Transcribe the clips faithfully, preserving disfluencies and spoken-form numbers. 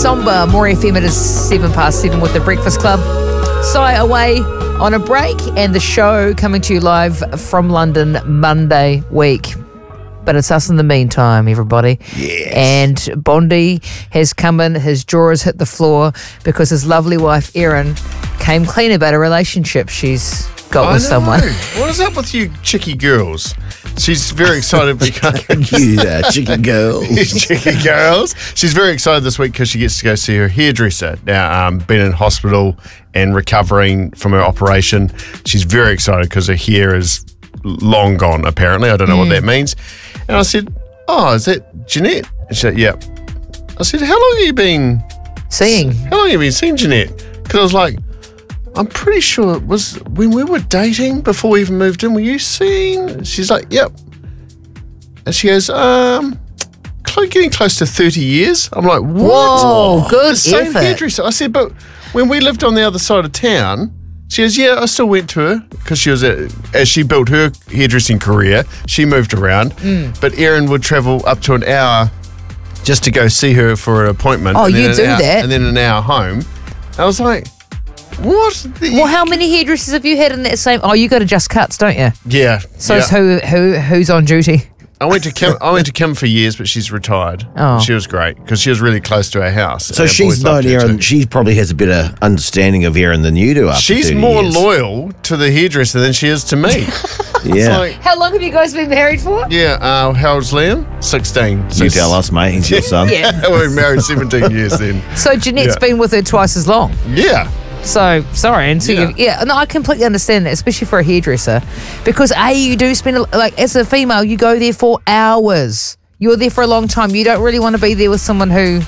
Somber, More F M. It is seven past seven with the Breakfast Club. Sai away on a break, and the show coming to you live from London Monday week. But it's us in the meantime, everybody. Yes. And Bondi has come in, his jaw has hit the floor because his lovely wife, Erin, came clean about a relationship she's got I with know. someone. What is up with you chicky girls? She's very excited because... Yeah, chicken girls. chicky girls. She's very excited this week because she gets to go see her hairdresser. Now, um, been in hospital and recovering from her operation. She's very excited because her hair is long gone, apparently. I don't know Mm. what that means. And I said, oh, is that Jeanette? And she said, yeah. I said, how long have you been... Seeing. How long have you been seeing Jeanette? Because I was like, I'm pretty sure it was when we were dating before we even moved in. Were you seeing? She's like, yep. And she goes, um, cl- getting close to thirty years. I'm like, what? Whoa, good The same effort. hairdresser. I said, but when we lived on the other side of town, she goes, yeah, I still went to her because she was at, as she built her hairdressing career, she moved around. Mm. But Erin would travel up to an hour just to go see her for an appointment. Oh, and then you an do hour- that? And then an hour home. I was like, what? The- Well, how many hairdressers have you had in that same... Oh, you got to just cuts, don't you? Yeah. So yeah. it's who, who, who's on duty? I went to Kim. I went to Kim for years, but she's retired. Oh. She was great because she was really close to our house. So Our she's boys loved known her Erin. too. She probably has a better understanding of Erin than you do. After She's thirty more years. loyal to the hairdresser than she is to me. It's Yeah. like, How long have you guys been married for? yeah. Uh, how old's Liam? Sixteen. So you tell us, mate. He's your son. Yeah. we were married seventeen years then. So Jeanette's Yeah. been with her twice as long. Yeah. So, sorry. And so Yeah. yeah. yeah, no, I completely understand that, especially for a hairdresser. Because, A, you do spend, a- like, as a female, you go there for hours. You're there for a long time. You don't really want to be there with someone who,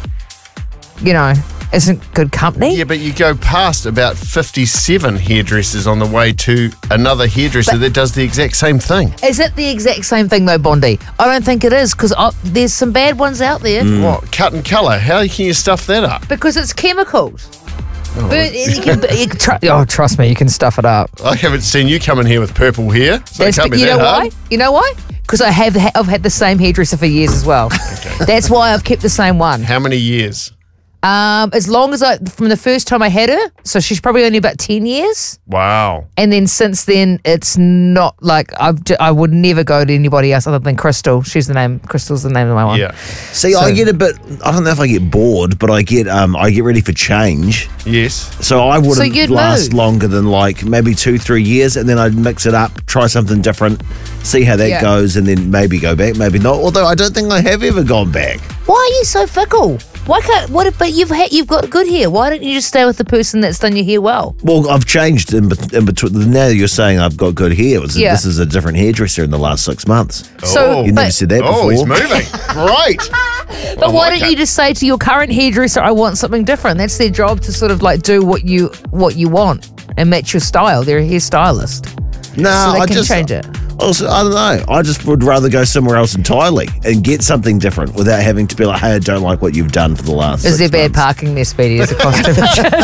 you know, isn't good company. Yeah, but you go past about fifty-seven hairdressers on the way to another hairdresser that does the exact same thing. Is it the exact same thing, though, Bondi? I don't think it is, because there's some bad ones out there. What? Cut and colour? How can you stuff that up? Because it's chemicals. But you can, you can tr- oh, trust me, you can stuff it up. I haven't seen you come in here with purple hair. So it That's, can't be you that know hard. why? You know why? Because I have I've had the same hairdresser for years as well. That's why I've kept the same one. How many years? Um, as long as I from the first time I had her, so she's probably only about ten years, Wow. and then since then it's not like I've j- I would never go to anybody else other than Crystal. She's the name. Crystal's the name of my one. Yeah. See, I get a bit. I don't know if I get bored, but I get. Um, I get ready for change. Yes. So I wouldn't So you'd last move. longer than like maybe two, three years, and then I'd mix it up, try something different, see how that Yeah. goes, and then maybe go back, maybe not. Although I don't think I have ever gone back. Why are you so fickle? Why can't what? If, but you've had you've got good hair. Why don't you just stay with the person that's done your hair well? Well, I've changed in, bet- in between. Now you're saying I've got good hair. It's- Yeah. This is a different hairdresser in the last six months. So, Oh. You never but, said that Oh, before. he's moving. Great. but I why like don't it. you just say to your current hairdresser, "I want something different"? That's their job to sort of like do what you what you want and match your style. They're a hairstylist. No, So they I can just change it. Also, I don't know. I just would rather go somewhere else entirely and get something different without having to be like, "Hey, I don't like what you've done for the last." Is there six bad months." parking there, Speedy? Is it cost of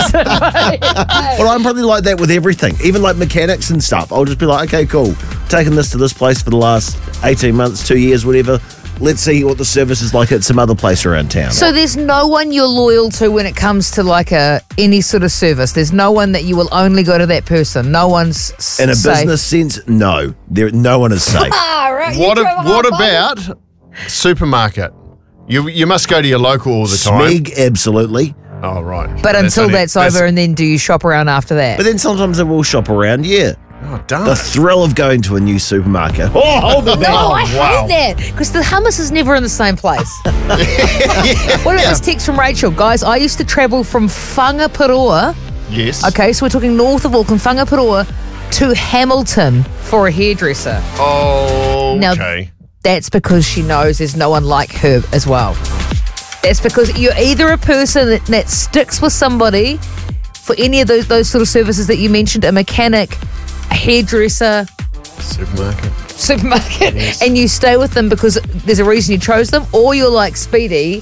Well, I'm probably like that with everything, even like mechanics and stuff. I'll just be like, "Okay, cool. Taking this to this place for the last eighteen months, two years, whatever. Let's see what the service is like at some other place around town." So there's no one you're loyal to when it comes to like a any sort of service. There's no one that you will only go to that person. No one's s- in a safe. business sense, no, there, no one is safe. Ah, right. What, a, what about supermarket? You you must go to your local all the time. Smeg, absolutely. Oh, right. But until only- that's, over, and then do you shop around after that? But then sometimes I will shop around. Yeah, Oh, darn. the thrill of going to a new supermarket. Oh, hold the no, I wow. hate that because the hummus is never in the same place. What about this text from Rachel? Guys, I used to travel from Whangaparoa. Yes. Okay, so we're talking north of Auckland, Whangaparoa, to Hamilton for a hairdresser. Oh, Now- okay. That's because she knows there's no one like her as well. That's because you're either a person that, that sticks with somebody for any of those those sort of services that you mentioned, a mechanic, a hairdresser, Supermarket. supermarket, and you stay with them because there's a reason you chose them, or you're like Speedy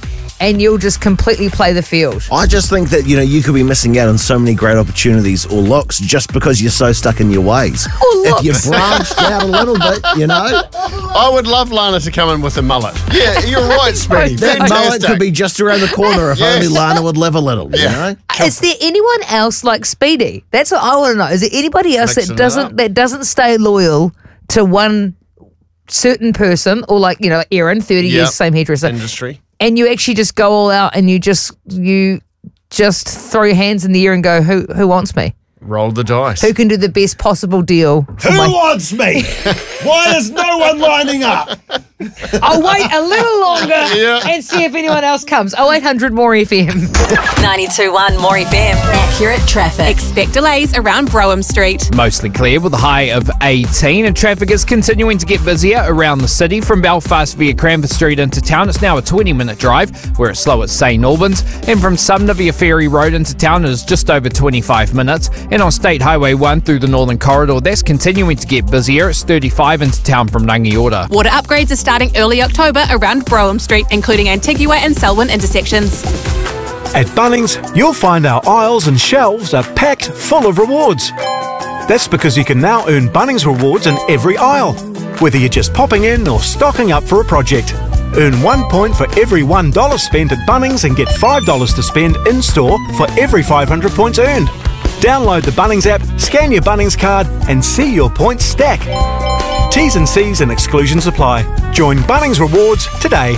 and you'll just completely play the field. I just think that, you know, you could be missing out on so many great opportunities or looks just because you're so stuck in your ways. Or If you looks. branched out a little bit, you know, I would love Lana to come in with a mullet. Yeah, you're right, Speedy. that mullet Fantastic. could be just around the corner if Yes. only Lana would live a little, you know? Is there anyone else like Speedy? That's what I want to know. Is there anybody else Mixing that it doesn't up. that doesn't stay loyal to one certain person, or like, you know, Erin, thirty Yep. years, same hairdresser, Industry. and you actually just go all out and you just you just throw your hands in the air and go, who who wants me? Roll the dice. Who can do the best possible deal for Who my... wants me? Why is no one lining up? I'll wait a little longer Yeah. and see if anyone else comes. oh eight hundred more F M. ninety-two point one More F M. Accurate traffic. Expect delays around Brougham Street. Mostly clear with a high of eighteen, and traffic is continuing to get busier around the city from Belfast via Cranford Street into town. It's now a twenty minute drive, where it's slow at Saint Albans, and from Sumner via Ferry Road into town it is just over twenty-five minutes, and on State Highway one through the Northern Corridor that's continuing to get busier. It's thirty-five into town from Rangiora. Water upgrades are starting early October around Brougham Street, including Antigua and Selwyn intersections. At Bunnings, you'll find our aisles and shelves are packed full of rewards. That's because you can now earn Bunnings rewards in every aisle, whether you're just popping in or stocking up for a project. Earn one point for every one dollar spent at Bunnings and get five dollars to spend in-store for every five hundred points earned. Download the Bunnings app, scan your Bunnings card and see your points stack. T's and C's and exclusions apply. Join Bunnings Rewards today.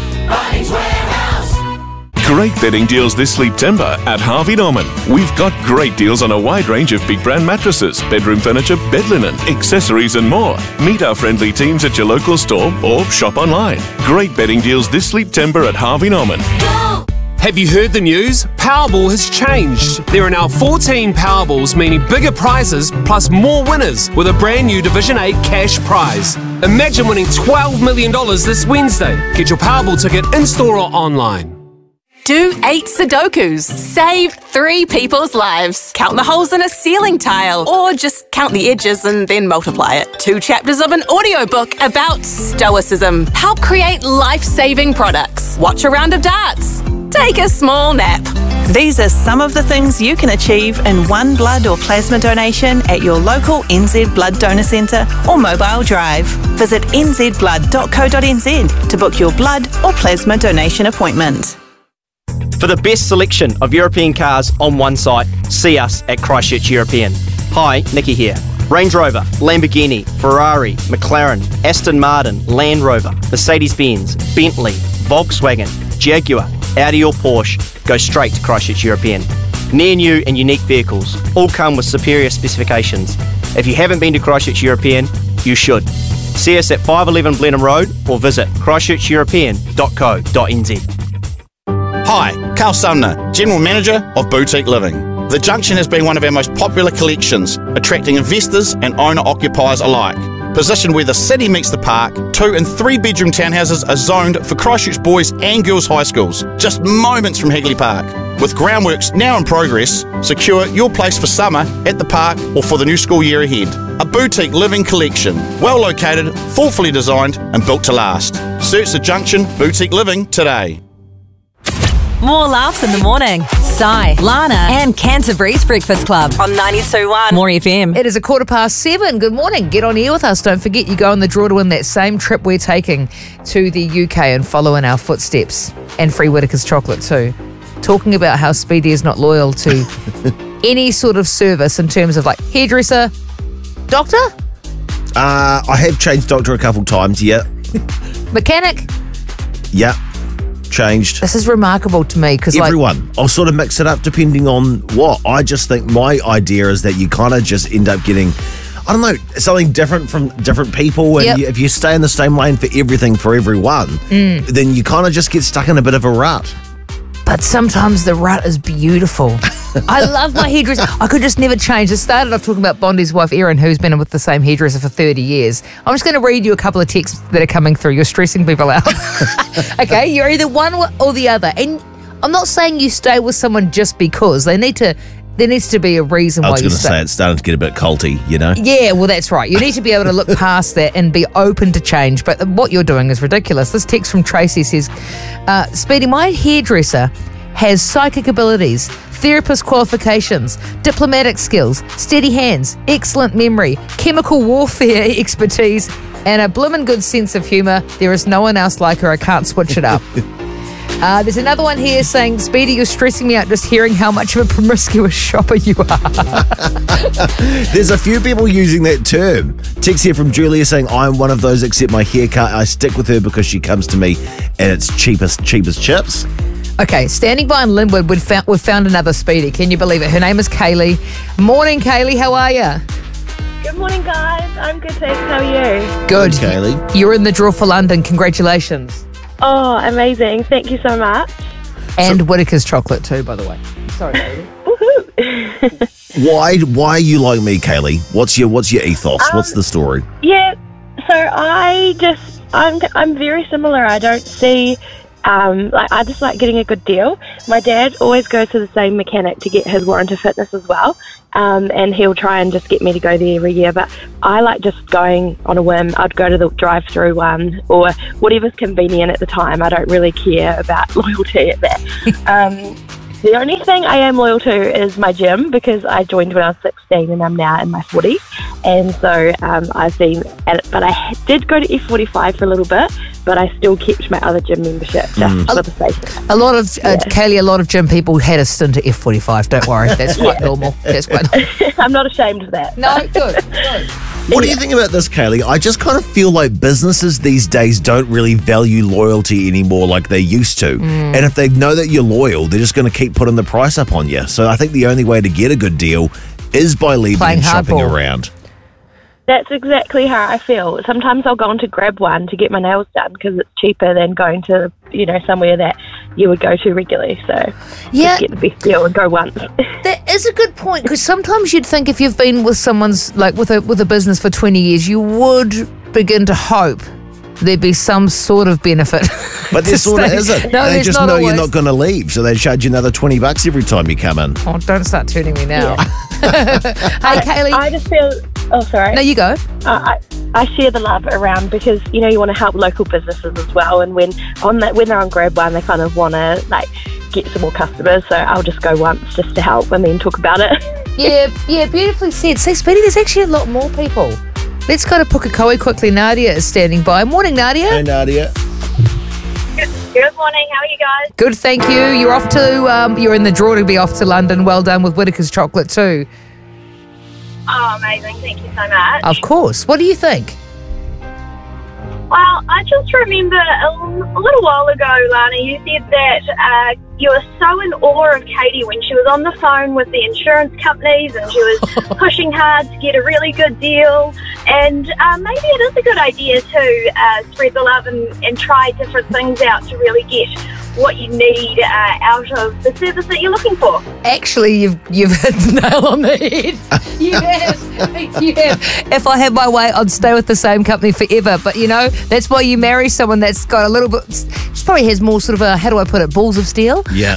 Great bedding deals this September at Harvey Norman. We've got great deals on a wide range of big brand mattresses, bedroom furniture, bed linen, accessories and more. Meet our friendly teams at your local store or shop online. Great bedding deals this September at Harvey Norman. Have you heard the news? Powerball has changed. There are now fourteen Powerballs, meaning bigger prizes plus more winners with a brand new Division eight cash prize. Imagine winning twelve million dollars this Wednesday. Get your Powerball ticket in-store or online. Do eight Sudokus. Save three people's lives. Count the holes in a ceiling tile, or just count the edges and then multiply it. Two chapters of an audiobook about stoicism. Help create life-saving products. Watch a round of darts. Take a small nap. These are some of the things you can achieve in one blood or plasma donation at your local N Z Blood Donor Centre or mobile drive. Visit n z blood dot co dot n z to book your blood or plasma donation appointment. For the best selection of European cars on one site, see us at Christchurch European. Hi, Nikki here. Range Rover, Lamborghini, Ferrari, McLaren, Aston Martin, Land Rover, Mercedes-Benz, Bentley, Volkswagen, Jaguar, Audi or Porsche, go straight to Christchurch European. Near new and unique vehicles, all come with superior specifications. If you haven't been to Christchurch European, you should. See us at five eleven Blenheim Road or visit christchurch european dot co dot n z. Hi, Carl Sumner, General Manager of Boutique Living. The Junction has been one of our most popular collections, attracting investors and owner-occupiers alike. Positioned where the city meets the park, two and three bedroom townhouses are zoned for Christchurch boys and girls high schools, just moments from Hagley Park. With groundworks now in progress, secure your place for summer at the park or for the new school year ahead. A boutique living collection, well located, thoughtfully designed and built to last. Search the Junction Boutique Living today. More laughs in the morning. Sai, Lana, and Canterbury's Breakfast Club on ninety-two point one More F M. It is a quarter past seven. Good morning. Get on air with us. Don't forget you go on the draw to win that same trip we're taking to the U K and follow in our footsteps. And free Whittaker's chocolate too. Talking about how Speedy is not loyal to any sort of service in terms of like hairdresser, doctor, Uh, I have changed doctor a couple times, yeah. mechanic. Yeah, changed. This is remarkable to me because like Everyone. I'll sort of mix it up depending on what. I just think my idea is that you kind of just end up getting, I don't know, something different from different people. And Yep. you, if you stay in the same lane for everything for everyone, Mm. then you kind of just get stuck in a bit of a rut. But sometimes the rut is beautiful. I love my hairdresser. I could just never change. It started off talking about Bondi's wife, Erin, who's been with the same hairdresser for thirty years. I'm just going to read you a couple of texts that are coming through. You're stressing people out. Okay, you're either one or the other. And I'm not saying you stay with someone just because. They need to there needs to be a reason I why was you going to stay. say it's starting to get a bit culty, you know? Yeah, well, that's right. You need to be able to look past that and be open to change. But what you're doing is ridiculous. This text from Tracy says, uh, Speedy, my hairdresser has psychic abilities, therapist qualifications, diplomatic skills, steady hands, excellent memory, chemical warfare expertise, and a bloomin' good sense of humour. There is no one else like her. I can't switch it up. Uh, there's another one here saying, Speedy, you're stressing me out just hearing how much of a promiscuous shopper you are. There's a few people using that term. Text here from Julia saying, I'm one of those, except my haircut. I stick with her because she comes to me and it's cheapest, cheapest chips. Okay, standing by in Linwood, we've found, we've found another Speedy. Can you believe it? Her name is Kaylee. Morning, Kaylee. How are you? Good morning, guys. I'm good, thanks. How are you? Good. Good, Kaylee. You're in the draw for London. Congratulations. Oh, amazing. Thank you so much. And Whittaker's chocolate too, by the way. Sorry, Kaylee. Why why are you like me, Kaylee? What's your what's your ethos? Um, what's the story? Yeah, so I just, I'm, I'm very similar. I don't see, um, like, I just like getting a good deal. My dad always goes to the same mechanic to get his warranted fitness as well. Um, and he'll try and just get me to go there every year. But I like just going on a whim. I'd go to the drive-through one or whatever's convenient at the time. I don't really care about loyalty at that. um, the only thing I am loyal to is my gym, because I joined when I was sixteen and I'm now in my forties. And so um, I've been at it. But I did go to F forty-five for a little bit, but I still kept my other gym membership just Mm. for the station. A lot of, uh, Kaylee, a lot of gym people had a stint at F forty-five. Don't worry. That's quite normal. That's quite normal. I'm not ashamed of that. No, good. good. What do you think about this, Kaylee? I just kind of feel like businesses these days don't really value loyalty anymore like they used to. Mm. And if they know that you're loyal, they're just going to keep putting the price up on you. So I think the only way to get a good deal is by leaving Playing and shopping hardball. around. That's exactly how I feel. Sometimes I'll go on to grab one to get my nails done because it's cheaper than going to, you know, somewhere that you would go to regularly. So Yeah. just get the best deal and go once. That is a good point, because sometimes you'd think if you've been with someone's, like with a with a business for twenty years, you would begin to hope there'd be some sort of benefit. But there to sort of stay. isn't. No, they there's just not know always. you're not going to leave, so they charge you another twenty bucks every time you come in. Oh, don't start turning me now. Hey, Kaylee. I just feel. Oh, sorry. No, you go. Uh, I, I share the love around because, you know, you want to help local businesses as well. And when on that, when they're on Grab One, they kind of want to like get some more customers. So I'll just go once just to help and then talk about it. Yeah, yeah, beautifully said. See, Speedy, there's actually a lot more people. Let's go to Pukekohe quickly. Nadia is standing by. Morning, Nadia. Hey, Nadia. Good morning. How are you guys? Good, thank you. You're off to, um, you're in the draw to be off to London. Well done with Whittaker's chocolate too. Oh, amazing. Thank you so much. Of course. What do you think? Well, I just remember a, a little while ago, Lana, you said that uh, you were so in awe of Katie when she was on the phone with the insurance companies and she was pushing hard to get a really good deal. And uh, maybe it is a good idea to uh, spread the love and, and try different things out to really get what you need uh, out of the service that you're looking for. Actually, you've you've hit the nail on the head. You have. You have. If I had my way, I'd stay with the same company forever. But, you know, that's why you marry someone that's got a little bit... She probably has more sort of a, how do I put it, balls of steel. Yeah.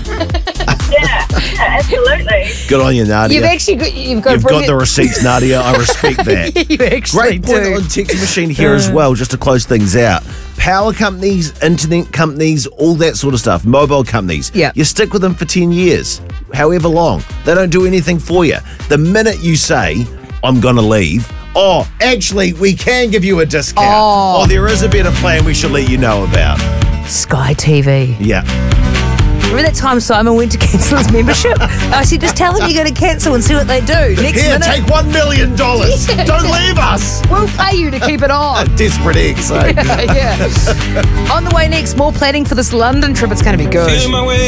Yeah, yeah, absolutely. Good on you, Nadia. You've actually got... You've got, You've got the receipts, Nadia. I respect that. You actually Great point do. on text machine here as well, just to close things out. Power companies, internet companies, all that sort of stuff, mobile companies. Yeah. You stick with them for ten years, however long. They don't do anything for you. The minute you say, I'm going to leave, oh, actually, we can give you a discount. Oh. Or there is a better plan we should let you know about. Sky T V. Yeah. Remember that time Simon went to cancel his membership? I said, just tell them you're going to cancel and see what they do. Next Here, minute, take one million dollars. Yeah. Don't leave us. We'll pay you to keep it on. Desperate ex, eh? yeah, yeah. On the way next, more planning for this London trip. It's going to be good.